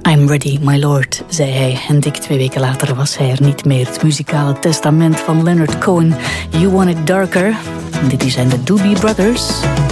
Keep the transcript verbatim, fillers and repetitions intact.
I'm ready, my lord, zei hij. En dik twee weken later was hij er niet meer. Het muzikale testament van Leonard Cohen. You Want It Darker. En dit zijn de Doobie Brothers.